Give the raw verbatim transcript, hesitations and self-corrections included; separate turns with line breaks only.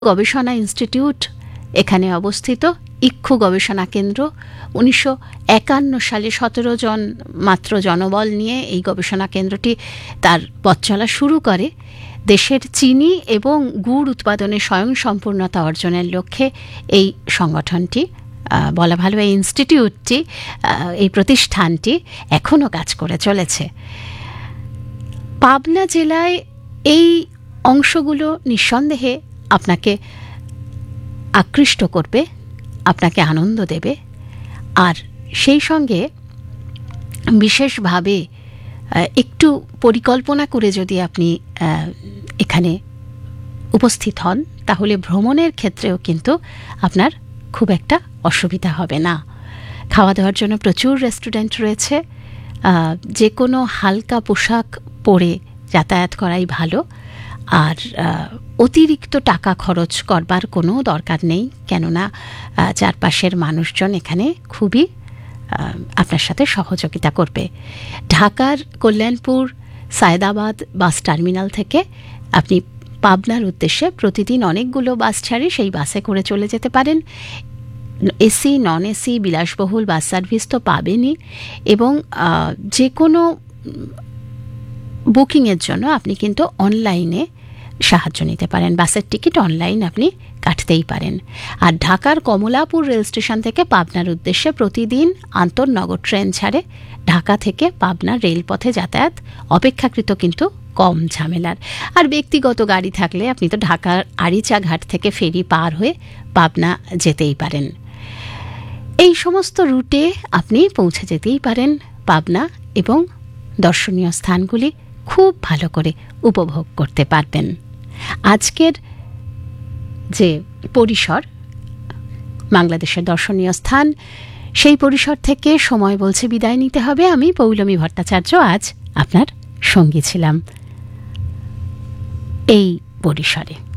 গবেষণা ইনস্টিটিউট এখানে অবস্থিত। ইক্ষু গবেষণা কেন্দ্র উনিশশো একান্ন সালে সতেরো জন মাত্র জনবল নিয়ে এই গবেষণা কেন্দ্রটি তার পথ চলা শুরু করে। দেশের চিনি এবং গুড় উৎপাদনে স্বয়ংসম্পূর্ণতা অর্জনের লক্ষ্যে এই সংগঠনটি, বলা ভালো এই ইনস্টিটিউটটি, এই প্রতিষ্ঠানটি এখনও কাজ করে চলেছে। পাবনা জেলায় এই অংশগুলো নিঃসন্দেহে আপনাকে আকৃষ্ট করবে, আপনাকে আনন্দ দেবে। আর সেই সঙ্গে বিশেষভাবে একটু পরিকল্পনা করে যদি আপনি এখানে উপস্থিত হন, তাহলে ভ্রমণের ক্ষেত্রেও কিন্তু আপনার খুব একটা অসুবিধা হবে না। খাওয়া দাওয়ার জন্য প্রচুর রেস্টুরেন্ট রয়েছে। যে কোনো হালকা পোশাক পরে যাতায়াত করাই ভালো। আর অতিরিক্ত টাকা খরচ করবার কোনো দরকার নেই, কেননা চারপাশের মানুষজন এখানে খুবই আপনার সাথে সহযোগিতা করবে। ঢাকার কল্যাণপুর সায়দাবাদ বাস টার্মিনাল থেকে আপনি পাবনার উদ্দেশ্যে প্রতিদিন অনেকগুলো বাস ছাড়ে, সেই বাসে করে চলে যেতে পারেন। এসি নন এসি বিলাসবহুল বাস সার্ভিস তো পাবেনই, এবং যে কোনো বুকিংয়ের জন্য আপনি কিন্তু অনলাইনে সাহায্য নিতে পারেন। বাসের টিকিট অনলাইন আপনি কাটতেই পারেন। আর ঢাকার কমলাপুর রেল স্টেশন থেকে পাবনার উদ্দেশ্যে প্রতিদিন আন্তঃনগর ট্রেন ছাড়ে। ঢাকা থেকে পাবনা রেলপথে যাতায়াত অপেক্ষাকৃত কিন্তু কম ঝামেলার। আর ব্যক্তিগত গাড়ি থাকলে আপনি তো ঢাকার আরিচা ঘাট থেকে ফেরি পার হয়ে পাবনা যেতেই পারেন। এই সমস্ত রুটে আপনি পৌঁছে যেতেই পারেন পাবনা, এবং দর্শনীয় স্থানগুলি খুব ভালো করে উপভোগ করতে পারবেন। আজকের যে পরিসর বাংলাদেশের দর্শনীয় স্থান, সেই পরিসর থেকে সময় বলছে বিদায় নিতে হবে। আমি পৌলমী ভট্টাচার্য আজ আপনার সঙ্গী ছিলাম এই পরিসরে।